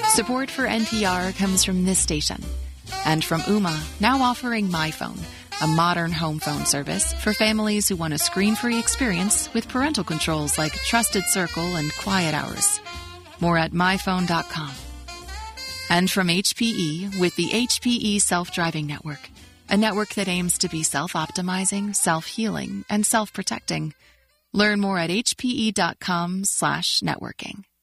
Support for NPR comes from this station and from Ooma, now offering MyPhone, a modern home phone service for families who want a screen-free experience with parental controls like Trusted Circle and Quiet Hours. More at myphone.com. And from HPE with the HPE Self-Driving Network, a network that aims to be self-optimizing, self-healing, and self-protecting. Learn more at hpe.com/networking.